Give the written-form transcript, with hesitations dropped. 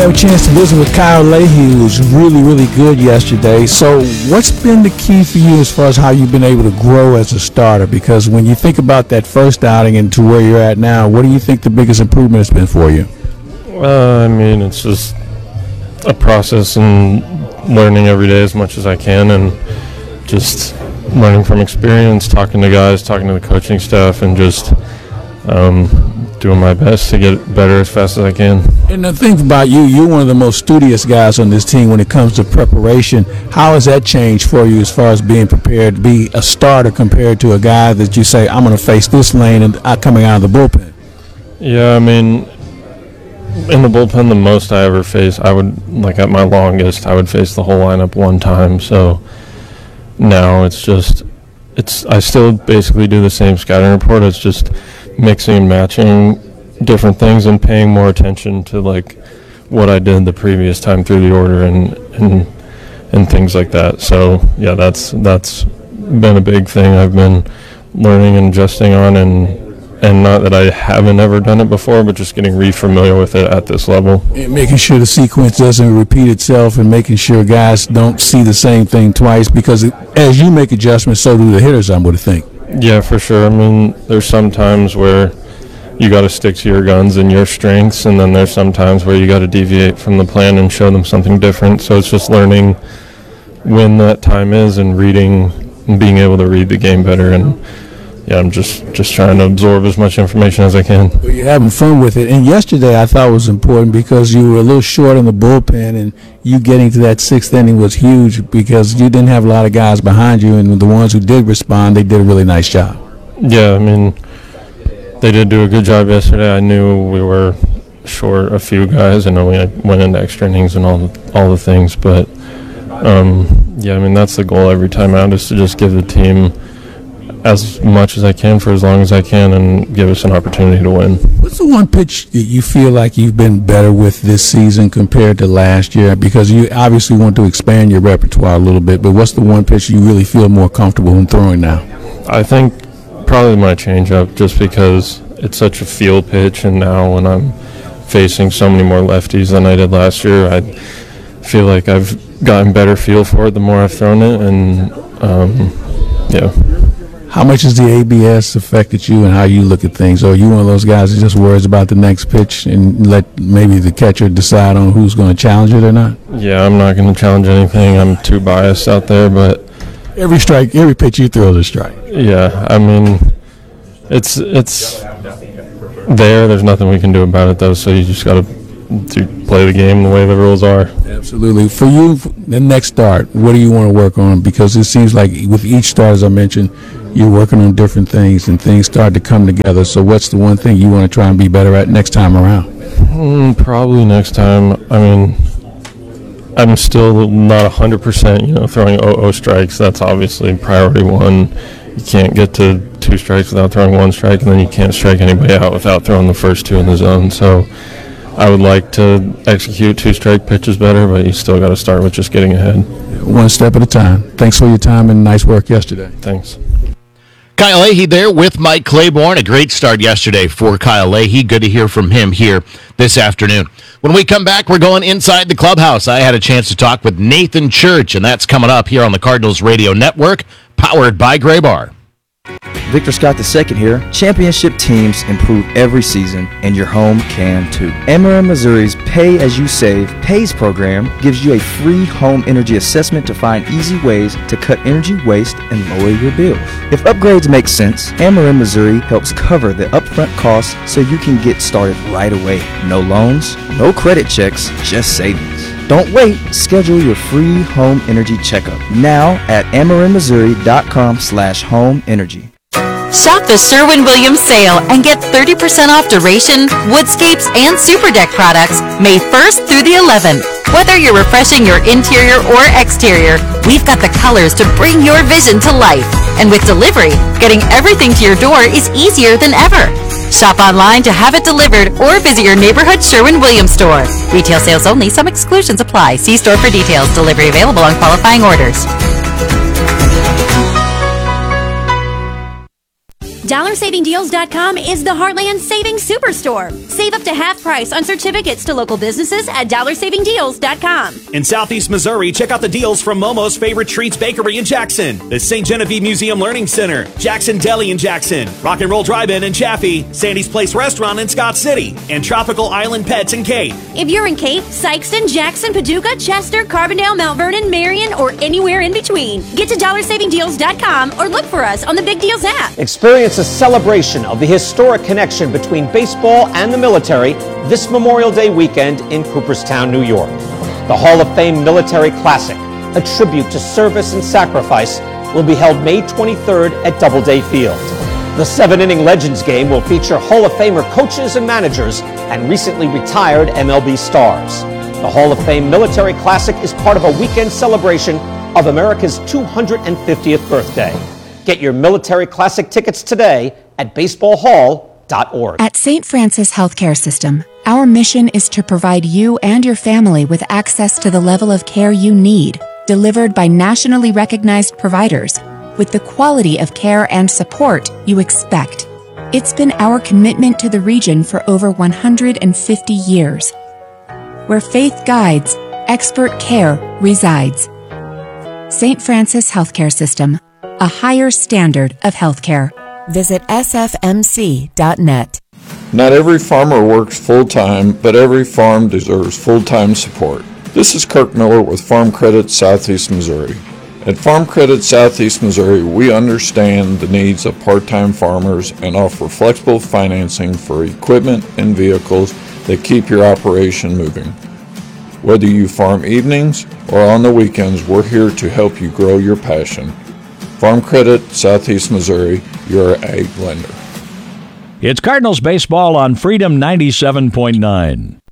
have a chance to visit with Kyle Leahy, who was really, really good yesterday. So what's been the key for you as far as how you've been able to grow as a starter? Because when you think about that first outing and to where you're at now, what do you think the biggest improvement has been for you? I mean, it's just a process and learning every day as much as I can, and just learning from experience, talking to guys, talking to the coaching staff, and just doing my best to get better as fast as I can. And the thing about you, you're one of the most studious guys on this team when it comes to preparation. How has that changed for you as far as being prepared to be a starter compared to a guy that you say, I'm going to face this lane and coming out of the bullpen? Yeah, I mean, in the bullpen, the most I ever faced, I would, like at my longest, I would face the whole lineup one time. So now it's just, I still basically do the same scouting report. It's just mixing and matching different things and paying more attention to like what I did the previous time through the order and things like that. So yeah, that's been a big thing I've been learning and adjusting on, and not that I haven't ever done it before, but just getting re-familiar with it at this level. And making sure the sequence doesn't repeat itself, and making sure guys don't see the same thing twice, because as you make adjustments, so do the hitters, I would think. Yeah, for sure. I mean, there's some times where you got to stick to your guns and your strengths, and then there's some times where you got to deviate from the plan and show them something different. So it's just learning when that time is and reading and being able to read the game better. And yeah, I'm just trying to absorb as much information as I can. Well, you're having fun with it. And yesterday I thought was important because you were a little short in the bullpen, and you getting to that sixth inning was huge because you didn't have a lot of guys behind you, and the ones who did respond, they did a really nice job. Yeah, I mean, they did do a good job yesterday. I knew we were short a few guys. I know we went into extra innings and all the things, but yeah, I mean, that's the goal every time out, is to just give the team as much as I can for as long as I can and give us an opportunity to win. What's the one pitch that you feel like you've been better with this season compared to last year? Because you obviously want to expand your repertoire a little bit, but what's the one pitch you really feel more comfortable in throwing now? I think probably my changeup, just because it's such a feel pitch, and now when I'm facing so many more lefties than I did last year, I feel like I've gotten better feel for it the more I've thrown it, and yeah. How much has the ABS affected you and how you look at things? Or are you one of those guys that just worries about the next pitch and let maybe the catcher decide on who's going to challenge it or not? Yeah, I'm not going to challenge anything. I'm too biased out there, but every pitch you throw is a strike. Yeah, I mean, it's there. There's nothing we can do about it, though, so you just got to play the game the way the rules are. Absolutely. For you, the next start, what do you want to work on? Because it seems like with each start, as I mentioned, you're working on different things, and things start to come together. So what's the one thing you want to try and be better at next time around? Probably next time. I mean, I'm still not 100%, throwing 0 strikes. That's obviously priority one. You can't get to 2 strikes without throwing 1 strike, and then you can't strike anybody out without throwing the first 2 in the zone. So I would like to execute 2-strike pitches better, but you still got to start with just getting ahead. One step at a time. Thanks for your time and nice work yesterday. Thanks. Kyle Leahy there with Mike Claiborne. A great start yesterday for Kyle Leahy. Good to hear from him here this afternoon. When we come back, we're going inside the clubhouse. I had a chance to talk with Nathan Church, and that's coming up here on the Cardinals Radio Network, powered by Graybar. Victor Scott II here. Championship teams improve every season, and your home can too. Ameren Missouri's Pay As You Save PAYS program gives you a free home energy assessment to find easy ways to cut energy waste and lower your bills. If upgrades make sense, Ameren Missouri helps cover the upfront costs so you can get started right away. No loans, no credit checks, just savings. Don't wait. Schedule your free home energy checkup now at AmerenMissouri.com/home energy. Shop the Sherwin-Williams sale and get 30% off Duration, Woodscapes, and Super Deck products May 1st through the 11th. Whether you're refreshing your interior or exterior, we've got the colors to bring your vision to life. And with delivery, getting everything to your door is easier than ever. Shop online to have it delivered or visit your neighborhood Sherwin-Williams store. Retail sales only. Some exclusions apply. See store for details. Delivery available on qualifying orders. DollarSavingDeals.com is the Heartland Savings Superstore. Save up to half price on certificates to local businesses at DollarSavingDeals.com. In Southeast Missouri, check out the deals from Momo's Favorite Treats Bakery in Jackson, the St. Genevieve Museum Learning Center, Jackson Deli in Jackson, Rock and Roll Drive-In in Chaffee, Sandy's Place Restaurant in Scott City, and Tropical Island Pets in Cape. If you're in Cape, Sykeston, Jackson, Paducah, Chester, Carbondale, Mount Vernon, Marion, or anywhere in between, get to DollarSavingDeals.com or look for us on the Big Deals app. Experience a celebration of the historic connection between baseball and the military this Memorial Day weekend in Cooperstown, New York. The Hall of Fame Military Classic, a tribute to service and sacrifice, will be held May 23rd at Doubleday Field. The 7-inning Legends game will feature Hall of Famer coaches and managers and recently retired MLB stars. The Hall of Fame Military Classic is part of a weekend celebration of America's 250th birthday. Get your Military Classic tickets today at baseballhall.org. At St. Francis Healthcare System, our mission is to provide you and your family with access to the level of care you need, delivered by nationally recognized providers, with the quality of care and support you expect. It's been our commitment to the region for over 150 years. Where faith guides, expert care resides. St. Francis Healthcare System, a higher standard of healthcare. Visit sfmc.net. Not every farmer works full-time, but every farm deserves full-time support. This is Kirk Miller with Farm Credit Southeast Missouri. At Farm Credit Southeast Missouri, we understand the needs of part-time farmers and offer flexible financing for equipment and vehicles that keep your operation moving. Whether you farm evenings or on the weekends, we're here to help you grow your passion. Farm Credit Southeast Missouri, your ag lender. It's Cardinals baseball on Freedom 97.9.